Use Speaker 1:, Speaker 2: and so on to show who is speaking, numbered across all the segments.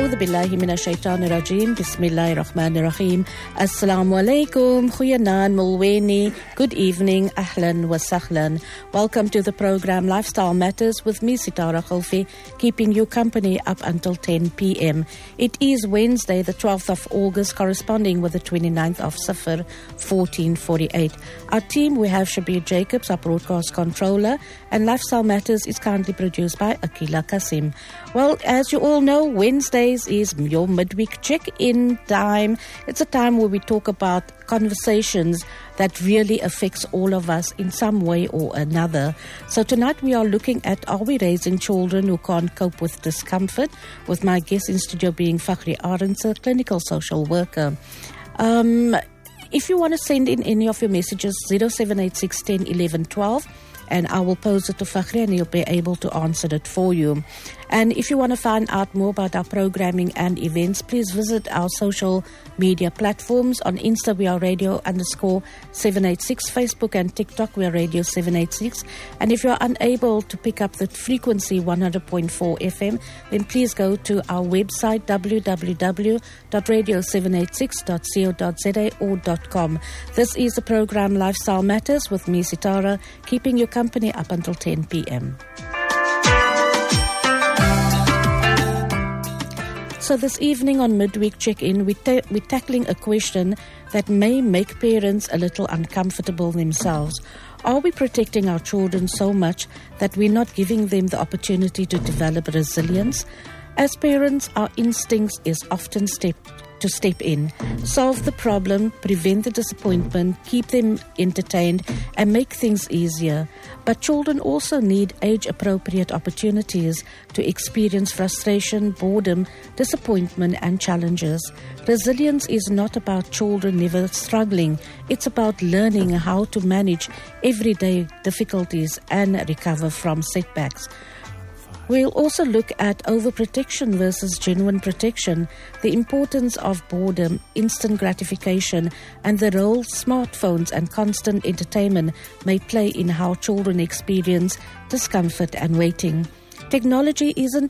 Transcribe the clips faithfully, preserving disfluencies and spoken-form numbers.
Speaker 1: A'udhu billahi minash shaitanir rajeem. Bismillahir rahmanir rahim. Assalamu alaikum. Goeienaand, Mulweni. Good evening. Ahlan wa sahlan. Welcome to the program Lifestyle Matters with me, Sitara Khalfi, keeping you company up until ten p.m. It is Wednesday, the twelfth of August, corresponding with the twenty-ninth of Safar, fourteen forty-eight. Our team, we have Shabir Jacobs, our broadcast controller, and Lifestyle Matters is currently produced by Akila Kasim. Well, as you all know, Wednesdays is your midweek check-in time. It's a time where we talk about conversations that really affects all of us in some way or another. So tonight we are looking at, are we raising children who can't cope with discomfort? With my guest in studio being Fakhri Arendse, clinical social worker. Um, if you want to send in any of your messages, zero seven eight six, one zero, one one, one two, and I will pose it to Fakhri and he'll be able to answer it for you. And if you want to find out more about our programming and events, please visit our social media platforms. On Insta, we are radio underscore seven eight six. Facebook and TikTok, we are radio seven eight six. And if you're unable to pick up the frequency one hundred point four F M, then please go to our website, w w w dot radio seven eight six dot co dot z a or .com. This is the program Lifestyle Matters with me, Sitara, keeping you company up until ten p.m. So this evening on Midweek Check-In, we ta- we're tackling a question that may make parents a little uncomfortable themselves. Are we protecting our children so much that we're not giving them the opportunity to develop resilience? As parents, our instincts is often step to step in, solve the problem, prevent the disappointment, keep them entertained, and make things easier. But children also need age-appropriate opportunities to experience frustration, boredom, disappointment, and challenges. Resilience is not about children never struggling. It's about learning how to manage everyday difficulties and recover from setbacks. We'll also look at overprotection versus genuine protection, the importance of boredom, instant gratification, and the role smartphones and constant entertainment may play in how children experience discomfort and waiting. Technology isn't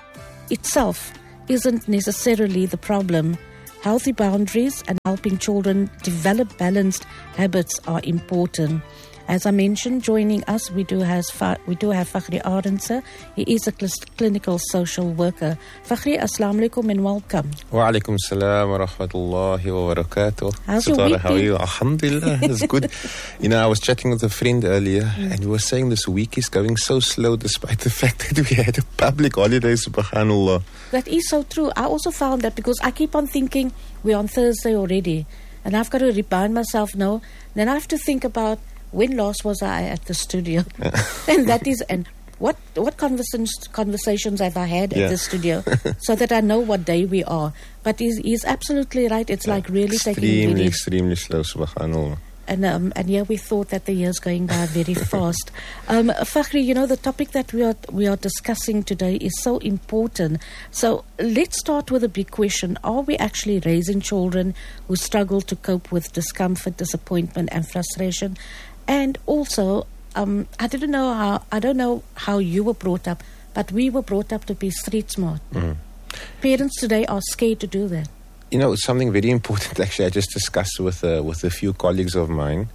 Speaker 1: itself isn't necessarily the problem. Healthy boundaries and helping children develop balanced habits are important. As I mentioned, joining us, we do have we do have Fakhri Arendse. He is a cl- clinical social worker. Fakhri, assalamu alaikum and welcome.
Speaker 2: Wa alaikum salam wa rahmatullahi wa barakatuh.
Speaker 1: How's your week
Speaker 2: how are you? Alhamdulillah, it's good. You know, I was chatting with a friend earlier, mm. and he was saying this week is going so slow despite the fact that we had a public holiday, subhanallah.
Speaker 1: That is so true. I also found that because I keep on thinking we're on Thursday already, and I've got to remind myself, no, then I have to think about when last was I at the studio? and that is, and what what conversations conversations have I had
Speaker 2: yeah.
Speaker 1: at the studio, so that I know what day we are. But he's, he's absolutely right. It's yeah. like really
Speaker 2: extremely,
Speaker 1: taking really
Speaker 2: extremely slow, subhanallah.
Speaker 1: And um, and yeah, we thought that the year's going by very fast. Um, Fakhri, you know, the topic that we are we are discussing today is so important. So let's start with a big question: are we actually raising children who struggle to cope with discomfort, disappointment, and frustration? And also, um, I didn't know how I don't know how you were brought up, but we were brought up to be street smart.
Speaker 2: Mm.
Speaker 1: Parents today are scared to do that.
Speaker 2: You know, it's something very important. Actually, I just discussed with uh, with a few colleagues of mine.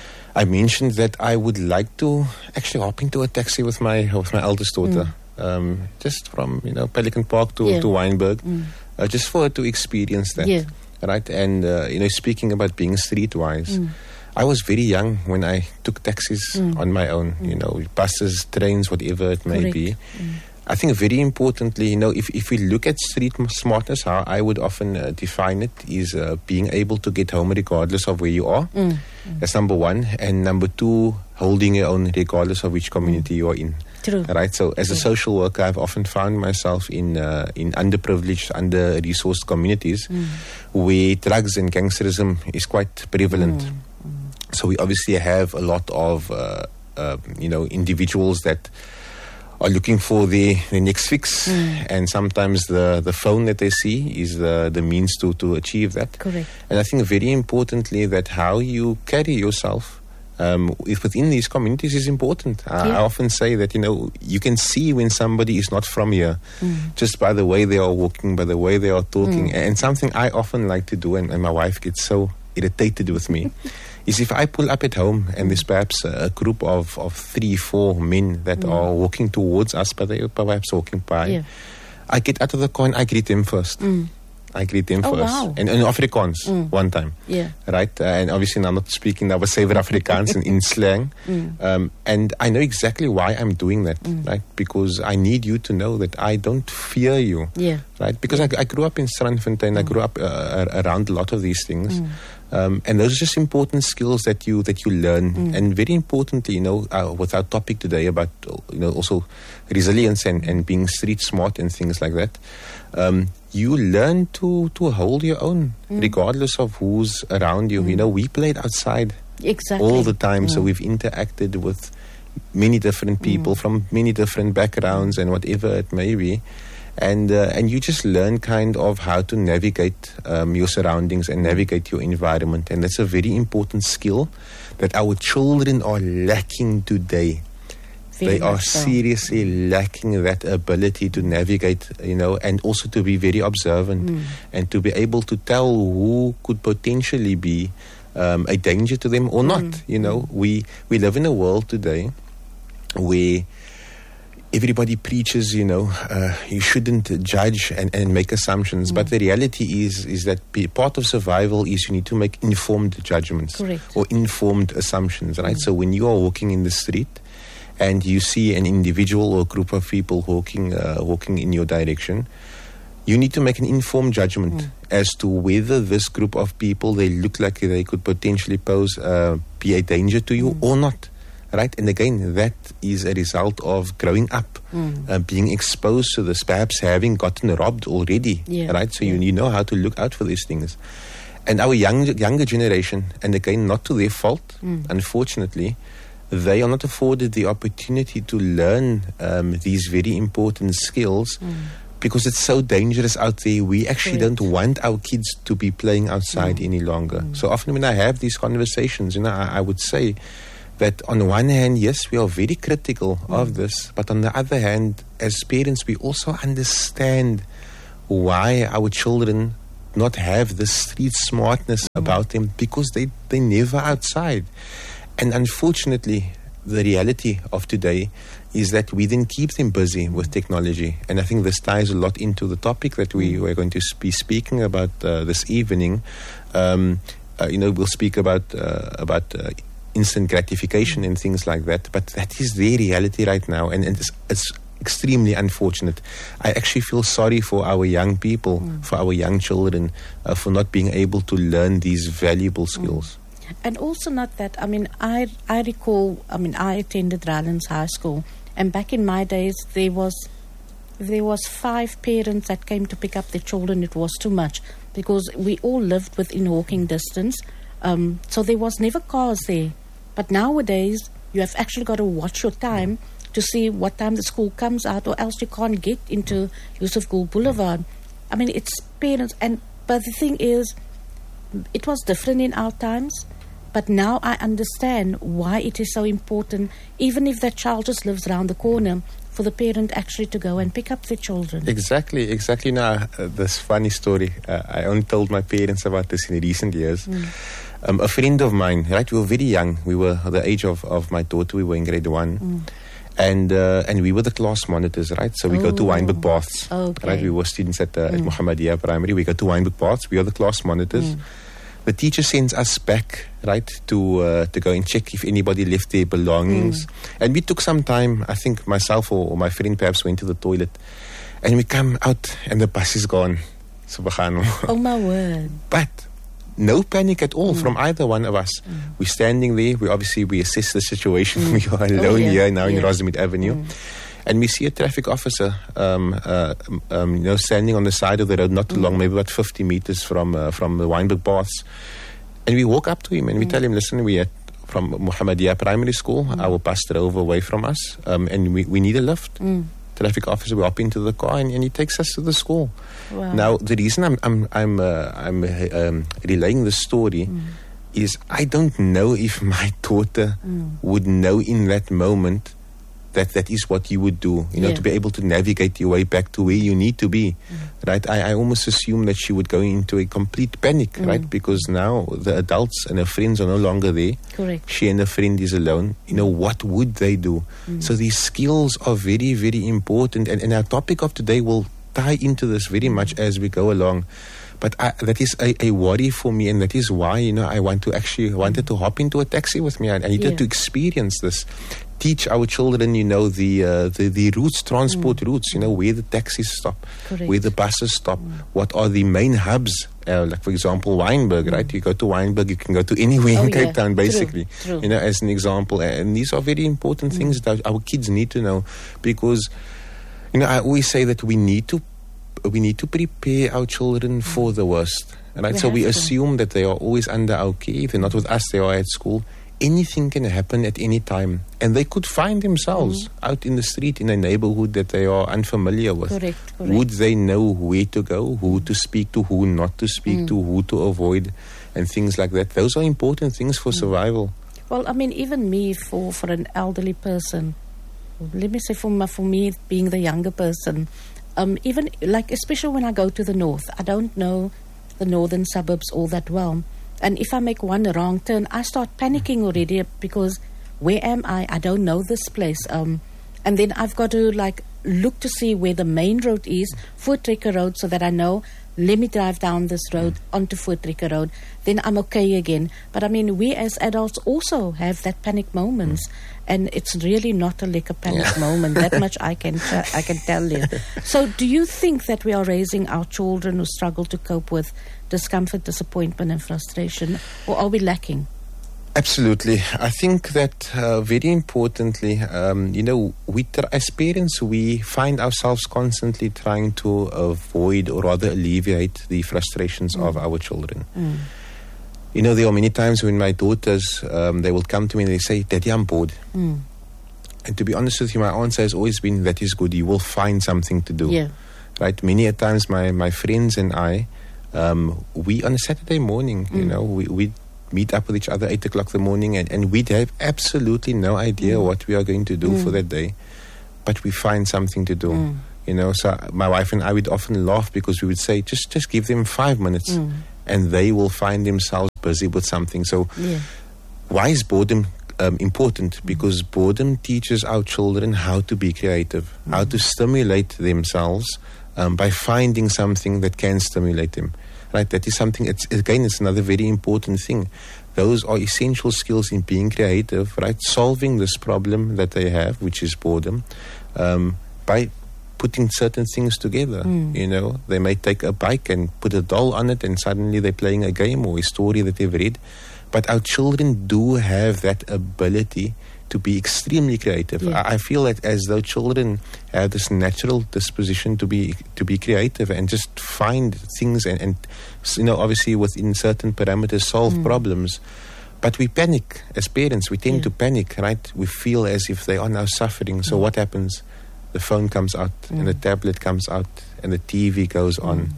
Speaker 2: I mentioned that I would like to actually hop into a taxi with my with my eldest daughter, mm. um, just from you know Pelican Park to
Speaker 1: yeah.
Speaker 2: to Wynberg,
Speaker 1: mm.
Speaker 2: uh, just for her to experience that,
Speaker 1: yeah.
Speaker 2: right? And uh, you know, speaking about being streetwise.
Speaker 1: Mm.
Speaker 2: I was very young when I took taxis mm. on my own, mm. you know, buses, trains, whatever it may
Speaker 1: Correct.
Speaker 2: be.
Speaker 1: Mm.
Speaker 2: I think very importantly, you know, if, if we look at street smartness, how I would often uh, define it is uh, being able to get home regardless of where you are. Mm. Mm. That's number one. And number two, holding your own regardless of which community mm. you are in.
Speaker 1: True.
Speaker 2: Right. So as
Speaker 1: yeah.
Speaker 2: a social worker, I've often found myself in uh, in underprivileged, under-resourced communities mm. where drugs and gangsterism is quite prevalent. Mm. So we obviously have a lot of, uh, uh, you know, individuals that are looking for the, the next fix. Mm. And sometimes the, the phone that they see is the, the means to, to achieve that.
Speaker 1: Correct.
Speaker 2: And I think very importantly that how you carry yourself um, if within these communities is important. I,
Speaker 1: Yeah.
Speaker 2: I often say that, you know, you can see when somebody is not from here just by the way they are walking, by the way they are talking. And something I often like to do, and, and my wife gets so irritated with me, is if I pull up at home and there's perhaps a, a group of, of three, four men that are walking towards us, but they are perhaps walking by,
Speaker 1: Yeah.
Speaker 2: I get out of the car and I greet them first. I greet them
Speaker 1: Oh,
Speaker 2: first.
Speaker 1: wow.
Speaker 2: And in Afrikaans, one time.
Speaker 1: Yeah.
Speaker 2: Right? Uh, and obviously now I'm not speaking now, but Saver Afrikaans and in slang. Um, and I know exactly why I'm doing that, right? Because I need you to know that I don't fear you.
Speaker 1: Yeah.
Speaker 2: Right? Because I, I grew up in Strandfontein. I grew up uh, around a lot of these things. Um, and those are just important skills that you that you learn. And very importantly, you know, uh, with our topic today about, you know, also resilience and, and being street smart and things like that, um, you learn to, to hold your own, regardless of who's around you. You know, we played outside
Speaker 1: Exactly.
Speaker 2: all the time, so we've interacted with many different people from many different backgrounds and whatever it may be. And uh, and you just learn kind of how to navigate um, your surroundings and navigate your environment. And that's a very important skill that our children are lacking today.
Speaker 1: Very
Speaker 2: They are
Speaker 1: much so.
Speaker 2: seriously lacking that ability to navigate, you know, and also to be very observant and to be able to tell who could potentially be um, a danger to them or not. You know, we we live in a world today where everybody preaches, you know, uh, you shouldn't judge and, and make assumptions. But the reality is is that be, part of survival is you need to make informed judgments.
Speaker 1: Correct.
Speaker 2: Or informed assumptions, right? So when you are walking in the street and you see an individual or group of people walking uh, walking in your direction, you need to make an informed judgment as to whether this group of people, they look like they could potentially pose, uh, be a danger to you or not. Right? And again, that is a result of growing up, uh, being exposed to this, perhaps having gotten robbed already.
Speaker 1: Yeah.
Speaker 2: Right? So you, you know how to look out for these things. And our young, younger generation, and again, not to their fault, unfortunately, they are not afforded the opportunity to learn um, these very important skills because it's so dangerous out there. We actually
Speaker 1: Correct.
Speaker 2: don't want our kids to be playing outside any longer. So often when I have these conversations, you know, I, I would say that on one hand, yes, we are very critical of this, but on the other hand, as parents, we also understand why our children not have this street smartness about them because they, they never outside. And unfortunately, the reality of today is that we then keep them busy with technology. And I think this ties a lot into the topic that we were going to be speaking about uh, this evening. Um, uh, you know, we'll speak about uh, about uh, instant gratification and things like that. But that is their reality right now. And, and it's, it's extremely unfortunate. I actually feel sorry for our young people, mm. for our young children, uh, for not being able to learn these valuable skills.
Speaker 1: Mm. And also not that, I mean, I I recall, I mean, I attended Rylands High School, and back in my days, there was if there was five parents that came to pick up their children, it was too much, because we all lived within walking distance, um, so there was never cars there. But nowadays, you have actually got to watch your time to see what time the school comes out, or else you can't get into Yusuf Gul Boulevard. I mean, it's parents, and but the thing is, it was different in our times, but now I understand why it is so important, even if that child just lives around the corner, for the parent actually to go and pick up their children.
Speaker 2: Exactly, exactly. Now, uh, this funny story, uh, I only told my parents about this in recent years. Mm. Um, a friend of mine, right, we were very young. We were the age of, of my daughter. We were in grade one. Mm. And uh, and we were the class monitors, right? So we oh. go to Wynberg Baths,
Speaker 1: okay.
Speaker 2: right? We were students at, uh, mm. at Mohammedia Primary. We go to Wynberg Baths. We are the class monitors. Mm. The teacher sends us back, right, to uh, to go and check if anybody left their belongings. Mm. And we took some time. I think myself or, or my friend perhaps went to the toilet. And we come out and the bus is gone. Subhanallah.
Speaker 1: Oh my word.
Speaker 2: But no panic at all mm. from either one of us. Mm. We're standing there. We obviously we assess the situation. Mm. We are alone oh, yeah. here now yeah. in Rosemead Avenue. Mm. And we see a traffic officer, um, uh, um, you know, standing on the side of the road, not too mm. long, maybe about fifty meters from uh, from the Wynberg Baths. And we walk up to him and we mm. tell him, listen, we are from Mohammedia Primary School. Mm. Our bus drove away from us, um, and we, we need a lift. Mm. Traffic officer, we hop into the car and, and he takes us to the school.
Speaker 1: Wow.
Speaker 2: Now, the reason I'm I'm I'm uh, I'm uh, um, relaying this story. Mm. is I don't know if my daughter mm. would know in that moment that that is what you would do, you know, yeah. to be able to navigate your way back to where you need to be, mm. right? I, I almost assume that she would go into a complete panic, mm. right? Because now the adults and her friends are no longer there.
Speaker 1: Correct.
Speaker 2: She and her friend is alone. You know, what would they do? Mm. So these skills are very, very important. And, and our topic of today will tie into this very much as we go along. But I, that is a, a worry for me, and that is why, you know, I want to actually wanted to hop into a taxi with me. I, I needed yeah. to experience this, teach our children, you know, the uh, the, the routes, transport mm. routes, you know, where the taxis stop, Correct. where the buses stop, mm. what are the main hubs. Uh, like, for example, Wynberg, mm. right? You go to Wynberg, you can go to anywhere oh, in Cape yeah. Town, basically, True. True. you know, as an example. And these are very important mm. things that our kids need to know, because, you know, I always say that we need to we need to prepare our children for the worst, right? We so we to. assume that they are always under our care. If they're not with us, they are at school. Anything can happen at any time, and they could find themselves mm. out in the street in a neighborhood that they are unfamiliar with.
Speaker 1: Correct, correct.
Speaker 2: Would they know where to go, who to speak to, who not to speak mm. to, who to avoid, and things like that? Those are important things for mm. survival.
Speaker 1: Well, I mean, even me, for, for an elderly person, let me say for, my, for me, being the younger person, Um, even like, especially when I go to the north, I don't know the northern suburbs all that well. And if I make one wrong turn, I start panicking already, because where am I? I don't know this place. Um, and then I've got to like look to see where the main road is, Voortrekker Road, so that I know, let me drive down this road onto Voortrekker Road. Then I'm okay again. But I mean, we as adults also have that panic moments. And it's really not a like a panic yeah. moment. That much I can t- I can tell you. So do you think that we are raising our children who struggle to cope with discomfort, disappointment and frustration? Or are we lacking?
Speaker 2: Absolutely. I think that uh, very importantly, um, you know, we tra- as parents, we find ourselves constantly trying to avoid or rather alleviate the frustrations mm. of our children. Mm. You know, there are many times when my daughters, um, they will come to me and they say, Daddy, I'm bored. Mm. And to be honest with you, my answer has always been, that is good. You will find something to do.
Speaker 1: Yeah.
Speaker 2: Right? Many a times my, my friends and I, um, we, on a Saturday morning, mm. you know, we, we meet up with each other eight o'clock in the morning, and, and we'd have absolutely no idea mm. what we are going to do mm. for that day. But we find something to do. Mm. You know, so my wife and I would often laugh, because we would say, just, just give them five minutes. Mm. And they will find themselves busy with something. So yeah. why is boredom um, important? Mm. Because boredom teaches our children how to be creative, mm. how to stimulate themselves um, by finding something that can stimulate them. Right? That is something, it's, again, it's another very important thing. Those are essential skills in being creative, right? Solving this problem that they have, which is boredom, um, by putting certain things together. Mm. You know, they may take a bike and put a doll on it, and suddenly they're playing a game or a story that they've read. But our children do have that ability to be extremely creative. Yeah. I, I feel that as though children have this natural disposition to be to be creative and just find things and, and you know, obviously within certain parameters solve mm. problems. But we panic as parents. We tend yeah. to panic, right? We feel as if they are now suffering. So mm. what happens? The phone comes out mm. and the tablet comes out and the T V goes mm. on.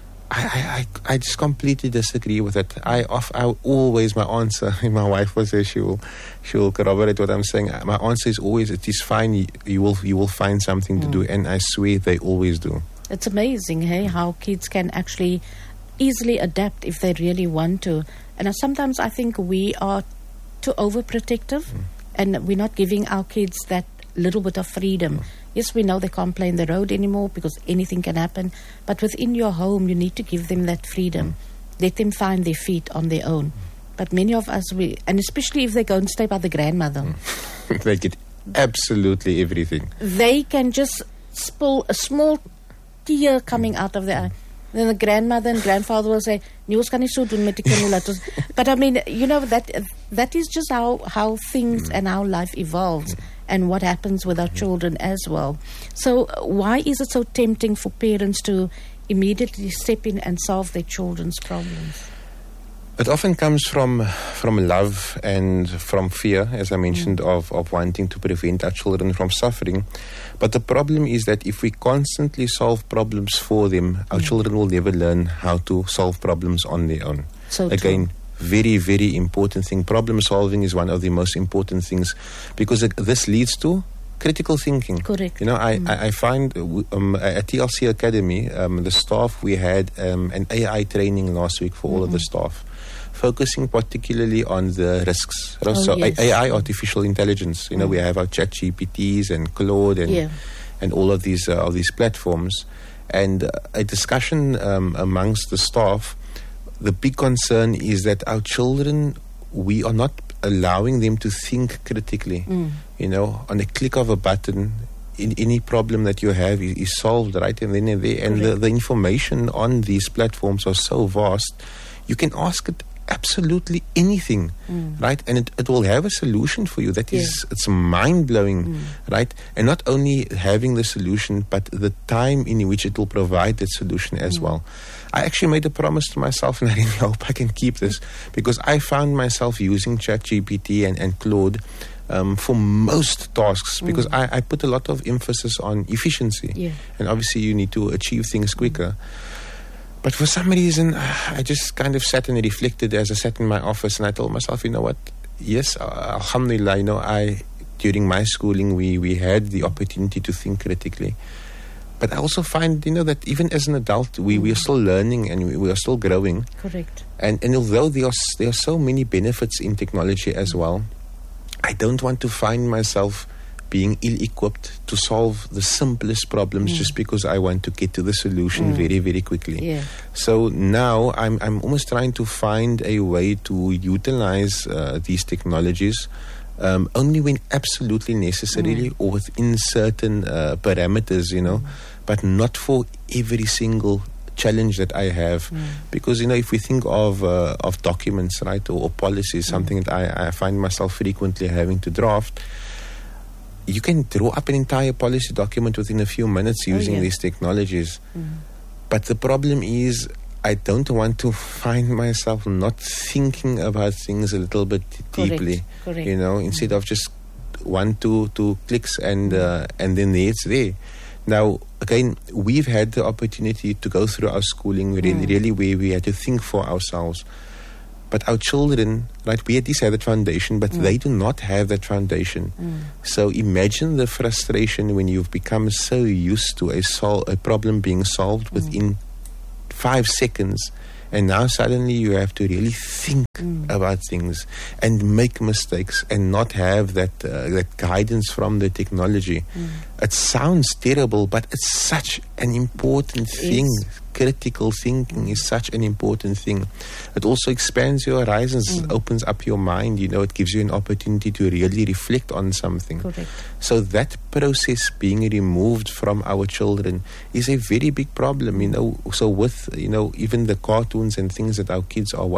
Speaker 2: I, I, I just completely disagree with it. I, off, I always, my answer, my wife was there, she will, she will corroborate what I'm saying. My answer is always, it is fine, you, you will you will find something mm. to do, and I swear they always do.
Speaker 1: It's amazing, hey, how kids can actually easily adapt if they really want to. And uh, sometimes I think we are too overprotective mm. and we're not giving our kids that little bit of freedom. Mm. Yes, we know they can't play in the road anymore because anything can happen. But within your home, you need to give them that freedom. Mm. Let them find their feet on their own. Mm. But many of us, we, and especially if they go and stay by the grandmother.
Speaker 2: Mm. They get absolutely everything.
Speaker 1: They can just spill a small tear coming out of their eye. Then the grandmother and grandfather will say, "Niels kan nie so doen met die kinders." But I mean, you know, that that is just how, how things mm. and how life evolves. Mm. And what happens with our children as well. So why is it so tempting for parents to immediately step in and solve their children's problems?
Speaker 2: It often comes from from love and from fear, as I mentioned, mm. of, of wanting to prevent our children from suffering. But the problem is that if we constantly solve problems for them, our mm. children will never learn how to solve problems on their own.
Speaker 1: So
Speaker 2: Again,
Speaker 1: true.
Speaker 2: very, very important thing. Problem solving is one of the most important things, because it, this leads to critical thinking.
Speaker 1: Correct.
Speaker 2: You know, I,
Speaker 1: Mm.
Speaker 2: I, I find um, at T L C Academy, um, the staff, we had um, an A I training last week for all of the staff, focusing particularly on the risks.
Speaker 1: Oh,
Speaker 2: so
Speaker 1: yes.
Speaker 2: A I, artificial intelligence. You know, we have our Chat G P Ts and Claude and
Speaker 1: Yeah.
Speaker 2: and all of these uh, of these platforms, and uh, a discussion um, amongst the staff. The big concern is that our children, we are not allowing them to think critically.
Speaker 1: Mm.
Speaker 2: You know, on a click of a button, in, any problem that you have is, is solved right and then and there. And the, the information on these platforms are so vast, you can ask it absolutely anything,
Speaker 1: Mm.
Speaker 2: right? And it, it will have a solution for you. That is,
Speaker 1: Yeah.
Speaker 2: it's mind-blowing,
Speaker 1: Mm.
Speaker 2: right? And not only having the solution, but the time in which it will provide that solution as
Speaker 1: Mm.
Speaker 2: well. I actually made a promise to myself, and I really hope I can keep this, because I found myself using ChatGPT and, and Claude um, for most tasks, because
Speaker 1: Mm.
Speaker 2: I, I put a lot of emphasis on efficiency.
Speaker 1: Yeah.
Speaker 2: And obviously you need to achieve things quicker. But for some reason, I just kind of sat and reflected as I sat in my office, and I told myself, you know what, yes, uh, alhamdulillah, you know, I, during my schooling, we, we had the opportunity to think critically. But I also find, you know, that even as an adult, we, we are still learning and we, we are still growing.
Speaker 1: Correct.
Speaker 2: And, and although there are, s- there are so many benefits in technology as well, I don't want to find myself being ill-equipped to solve the simplest problems
Speaker 1: Mm.
Speaker 2: just because I want to get to the solution
Speaker 1: Mm.
Speaker 2: very, very quickly.
Speaker 1: Yeah.
Speaker 2: So now I'm, I'm almost trying to find a way to utilize uh, these technologies um, only when absolutely necessary
Speaker 1: Mm.
Speaker 2: or within certain uh, parameters, you know,
Speaker 1: Mm.
Speaker 2: but not for every single challenge that I have.
Speaker 1: Mm.
Speaker 2: Because, you know, if we think of uh, of documents, right, or, or policies, something that I, I find myself frequently having to draft, you can draw up an entire policy document within a few minutes
Speaker 1: Oh,
Speaker 2: using
Speaker 1: yeah.
Speaker 2: these technologies.
Speaker 1: Mm.
Speaker 2: But the problem is, I don't want to find myself not thinking about things a little bit deeply.
Speaker 1: Correct.
Speaker 2: You know, instead of just one, two, two clicks and uh, and then there it's there. Now, again, we've had the opportunity to go through our schooling really,
Speaker 1: Mm.
Speaker 2: really where we had to think for ourselves. But our children, right, we at least have that foundation, but
Speaker 1: Mm.
Speaker 2: they do not have that foundation.
Speaker 1: Mm.
Speaker 2: So imagine the frustration when you've become so used to a sol- a problem being solved
Speaker 1: Mm.
Speaker 2: within five seconds, and now suddenly you have to really think
Speaker 1: Mm.
Speaker 2: about things and make mistakes and not have that uh, that guidance from the technology.
Speaker 1: Mm.
Speaker 2: It sounds terrible, but it's such an important
Speaker 1: It
Speaker 2: thing.
Speaker 1: is.
Speaker 2: Critical thinking is such an important thing. It also expands your horizons,
Speaker 1: Mm.
Speaker 2: opens up your mind. You know, it gives you an opportunity to really reflect on something.
Speaker 1: Correct.
Speaker 2: So that process being removed from our children is a very big problem. You know, so with you know even the cartoons and things that our kids are watching.